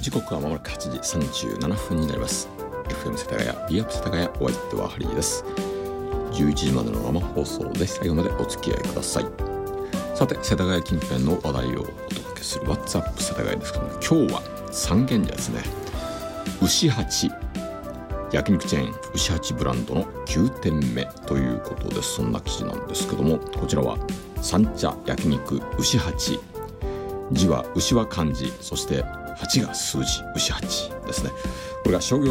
時刻はまもなく8時37分になります。 FM 世田谷 B アップ世田谷、お相手はハリーです。11時までの生放送で最後までお付き合いください。さて、世田谷近辺の話題をお届けする WhatsApp 世田谷ですけども、今日は三軒茶ですね。牛八焼肉チェーン牛八ブランドの9店目ということです。そんな記事なんですけども、こちらは三茶焼肉牛八、字は牛は漢字、そして8が数字、牛八ですね。これが商業